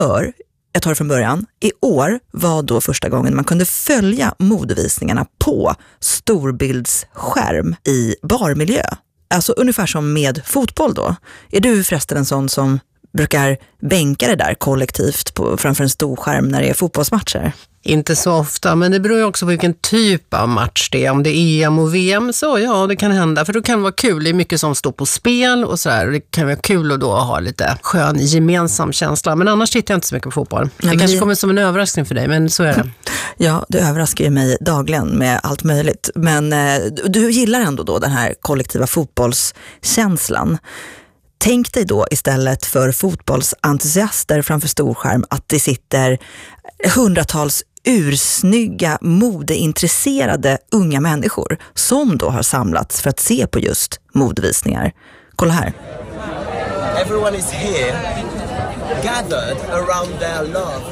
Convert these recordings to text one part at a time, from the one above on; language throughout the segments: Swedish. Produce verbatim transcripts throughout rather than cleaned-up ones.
Ör, jag tar det från början. I år var då första gången man kunde följa modevisningarna på storbildsskärm i barmiljö. Alltså ungefär som med fotboll då. Är du förresten en sån som brukar bänka det där kollektivt på, framför en stor skärm när det är fotbollsmatcher? Inte så ofta, men det beror ju också på vilken typ av match det är. Om det är E M och V M så ja, det kan hända. För då kan det vara kul, det är mycket som står på spel och sådär. Det kan vara kul att då ha lite skön gemensam känsla. Men annars tittar jag inte så mycket på fotboll. Det ja, kanske vi... kommer som en överraskning för dig, men så är det. Ja, det överraskar ju mig dagligen med allt möjligt. Men eh, du gillar ändå då den här kollektiva fotbollskänslan. Tänk dig då istället för fotbollsentusiaster framför storskärm att det sitter hundratals ursnygga, modeintresserade unga människor som då har samlats för att se på just modevisningar. Kolla här. Everyone is here gathered around their love.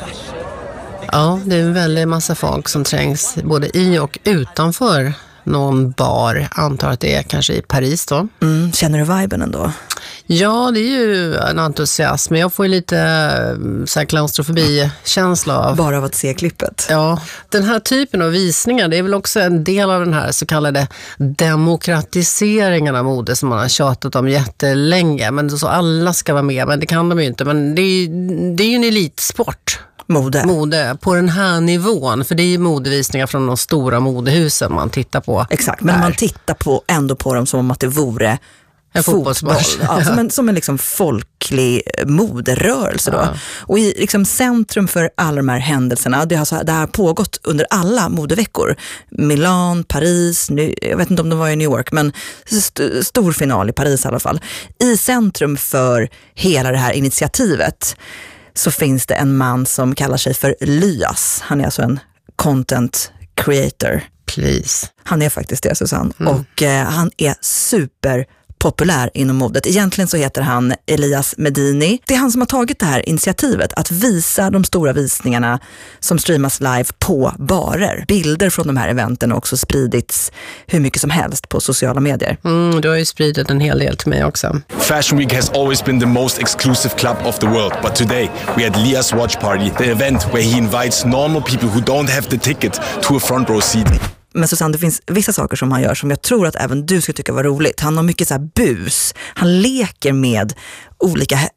Ja, det är en väldigt massa folk som trängs både i och utanför någon bar. Antar att det är kanske i Paris då. Mm, känner du viben ändå? Ja, det är ju en entusiasm. Men jag får ju lite så här klaustrofobi-känsla av... Bara av att se klippet. Ja, den här typen av visningar, det är väl också en del av den här så kallade demokratiseringen av mode som man har tjatat om jättelänge. Men så alla ska vara med, men det kan de ju inte. Men det är, det är ju en elitsport. Mode. Mode på den här nivån, för det är ju modevisningar från de stora modehusen man tittar på. Exakt, men där. Man tittar på, ändå på dem som om att det vore en fotboll. Ja, som en, som en liksom folklig moderörelse då. Ja. Och i liksom centrum för alla de här händelserna, det har, så, det har pågått under alla modeveckor. Milan, Paris, nu, jag vet inte om de var i New York, men st- stor final i Paris i alla fall. I centrum för hela det här initiativet så finns det en man som kallar sig för Lyas. Han är alltså en content creator. Please. Han är faktiskt det, Susanne. Mm. Och eh, han är super populär inom modet. Egentligen så heter han Elias Medini. Det är han som har tagit det här initiativet att visa de stora visningarna som streamas live på barer. Bilder från de här eventen har också spridits hur mycket som helst på sociala medier. Mm, du har ju spridit en hel del till mig också. Fashion Week has always been the most exclusive club of the world, but today we had Lias watch party, the event where he invites normal people who don't have the ticket to a front row seat. Men Susanne, det finns vissa saker som han gör som jag tror att även du skulle tycka var roligt. Han har mycket så här bus. Han leker med olika eh,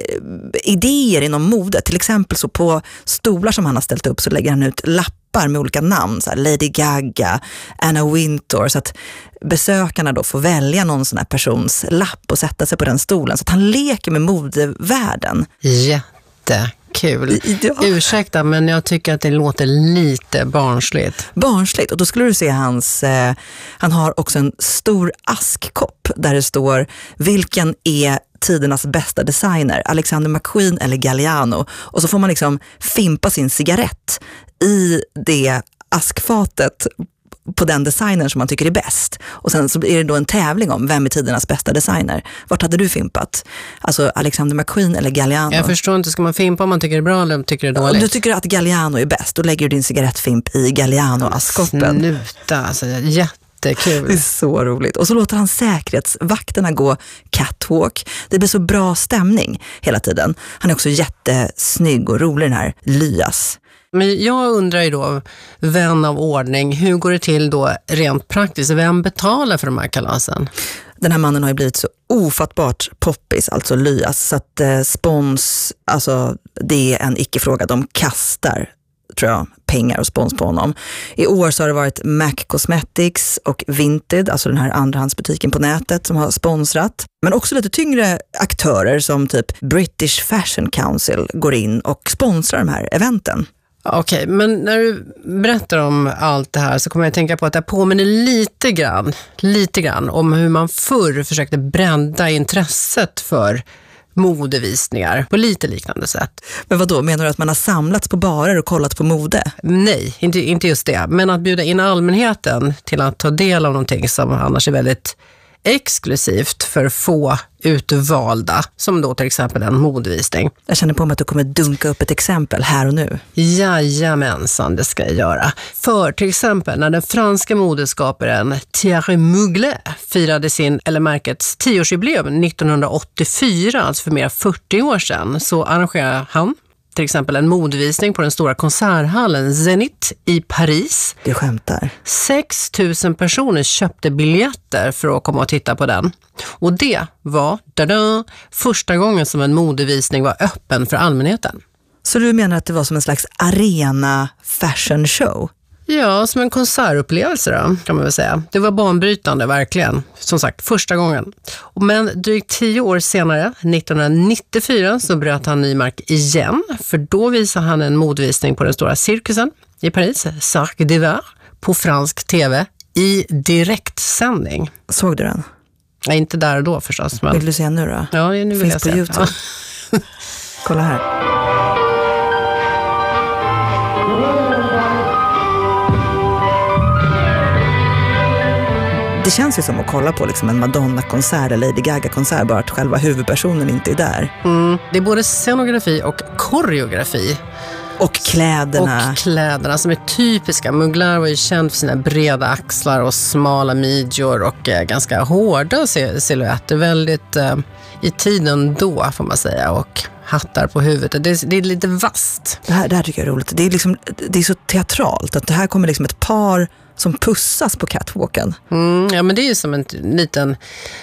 idéer inom mode. Till exempel så på stolar som han har ställt upp så lägger han ut lappar med olika namn. Så här Lady Gaga, Anna Wintour. Så att besökarna då får välja någon sån här persons lapp och sätta sig på den stolen. Så att han leker med modevärlden. Jätte. Kul. Ja. Ursäkta, men jag tycker att det låter lite barnsligt. Barnsligt, och då skulle du se hans... Eh, han har också en stor askkopp där det står vilken är tidernas bästa designer, Alexander McQueen eller Galliano. Och så får man liksom fimpa sin cigarett i det askfatet på den designern som man tycker är bäst. Och sen så är det då en tävling om vem är tidernas bästa designer. Vart hade du fimpat? Alltså Alexander McQueen eller Galliano? Jag förstår inte, ska man fimpa om man tycker det är bra eller om man tycker det är dåligt? Om du tycker att Galliano är bäst, då lägger du din cigarettfimp i Galliano-askkoppen. Sluta, alltså jättekul. Det är så roligt. Och så låter han säkerhetsvakterna gå catwalk. Det blir så bra stämning hela tiden. Han är också jättesnygg och rolig, den här Lyas. Men jag undrar ju då, vän av ordning, hur går det till då rent praktiskt? Vem betalar för de här kalasen? Den här mannen har ju blivit så ofattbart poppis, alltså Lyas, så att eh, spons, alltså det är en icke-fråga. De kastar, tror jag, pengar och spons på honom. I år så har det varit Mac Cosmetics och Vinted, alltså den här andrahandsbutiken på nätet som har sponsrat. Men också lite tyngre aktörer som typ British Fashion Council går in och sponsrar de här eventen. Okej, okay, men när du berättar om allt det här så kommer jag att tänka på att det påminner lite grann, lite grann om hur man förr försökte bredda intresset för modevisningar på lite liknande sätt. Men vad då? Menar du att man har samlats på barer och kollat på mode? Nej, inte, inte just det. Men att bjuda in allmänheten till att ta del av någonting som annars är väldigt exklusivt för få utvalda, som då till exempel en modevisning. Jag känner på mig att du kommer dunka upp ett exempel här och nu. Jajamensan, det ska jag göra. För till exempel när den franska modeskaparen Thierry Mugler firade sin, eller märkets tioårsjubileum nittonhundraåttiofyra, alltså för mer än fyrtio år sedan, så arrangerade han till exempel en modvisning på den stora konserthallen Zenit i Paris. Du skämtar. sex tusen personer köpte biljetter för att komma och titta på den. Och det var da-da, första gången som en modevisning var öppen för allmänheten. Så du menar att det var som en slags arena fashion show? Ja, som en konsertupplevelse då, kan man väl säga. Det var banbrytande, verkligen. Som sagt, första gången. Men drygt tio år senare, nittonhundranittiofyra, så bröt han ny mark igen. För då visade han en modvisning på den stora cirkusen i Paris, Cirque du Var, på fransk tv i direktsändning. Såg du den? Nej, inte där och då förstås. Men... Vill du se nu då? Ja, nu vill Finns jag på se. YouTube. Ja. Kolla här. Det känns ju som att kolla på liksom en Madonna-konsert eller Lady Gaga-konsert, bara att själva huvudpersonen inte är där. Mm, det är både scenografi och koreografi. Och kläderna. Och kläderna som är typiska. Mugler var ju känd för sina breda axlar och smala midjor och eh, ganska hårda silhuetter. Väldigt eh, i tiden då, får man säga. Och hattar på huvudet. Det är, det är lite vast. Det här, det här tycker jag är roligt. Det är, liksom, det är så teatralt att det här kommer liksom ett par som pussas på catwalken. Mm, ja, men det är ju som en liten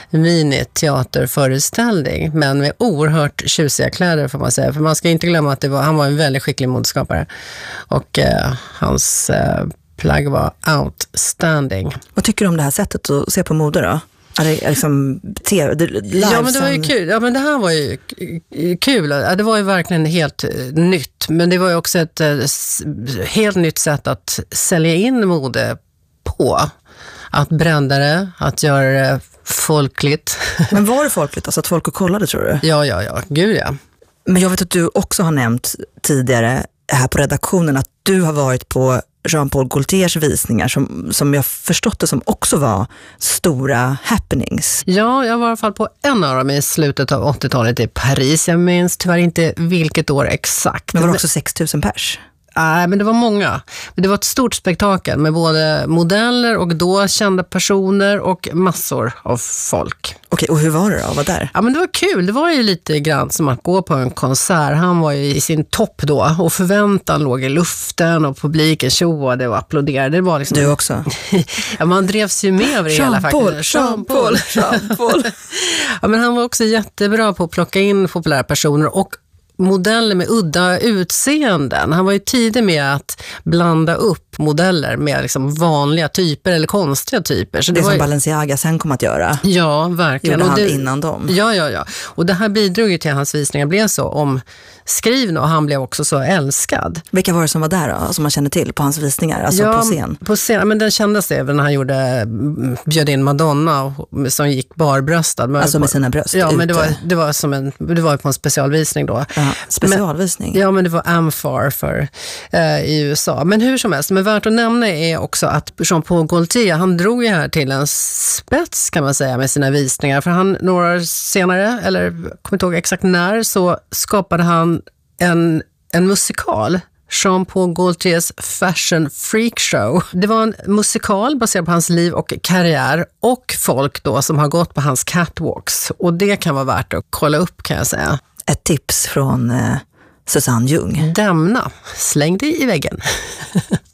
mini-teaterföreställning, men med oerhört tjusiga kläder, får man säga. För man ska inte glömma att det var, han var en väldigt skicklig modeskapare. Och eh, hans eh, plagg var outstanding. Vad tycker du om det här sättet att se på mode då? Är det liksom te- det, ja, men det var ju kul. Ja, men det här var ju kul. Ja, det var ju verkligen helt uh, nytt. Men det var ju också ett uh, helt nytt sätt att sälja in mode på. Att brända det, att göra det folkligt. Men var det folkligt? Alltså att folk kollade, tror du? Ja, ja, ja. Gud, ja. Men jag vet att du också har nämnt tidigare här på redaktionen att du har varit på Jean-Paul Gaultiers visningar som, som jag förstått det som också var stora happenings. Ja, jag var i alla fall på en av dem i slutet av åttiotalet i Paris. Jag minns tyvärr inte vilket år exakt. Men var det också sex tusen pers? Nej, men det var många. Det var ett stort spektakel med både modeller och då kända personer och massor av folk. Okej, och hur var det då att vara där? Ja, men det var kul. Det var ju lite grann som att gå på en konsert. Han var ju i sin topp då och förväntan låg i luften och publiken tjoade och applåderade. Det var liksom... Du också? Ja, man drevs ju med över det hela faktiskt. Jean-Paul, Jean-Paul. Ja, men han var också jättebra på att plocka in populära personer och modeller med udda utseenden. Han var ju tidig med att blanda upp modeller med liksom vanliga typer eller konstiga typer. Så det, det var som ju... Balenciaga sen kom att göra. Ja, verkligen. Gjorde han och det... innan dem. Ja, ja, ja. Och det här bidrog ju till att hans visningar blev så omskrivna och han blev också så älskad. Vilka var det som var där då, som man känner till på hans visningar, alltså ja, på scen? på scen. Men den kändes även när han gjorde, bjöd in Madonna som gick barbröstad. Men, alltså med sina bröst Ja, ute. men det var, det var som en, det var på en specialvisning då. Ja, specialvisning? Men, ja, men det var Amfar för, eh, i U S A. Men hur som helst, men värt att nämna är också att Jean-Paul Gaultier, han drog ju här till en spets kan man säga med sina visningar. För han några år senare, eller kommer inte ihåg exakt när, så skapade han en, en musikal. Jean-Paul Gaultiers Fashion Freak Show. Det var en musikal baserad på hans liv och karriär och folk då som har gått på hans catwalks. Och det kan vara värt att kolla upp, kan jag säga. Ett tips från eh, Susanne Ljung. Dämna, släng dig i väggen.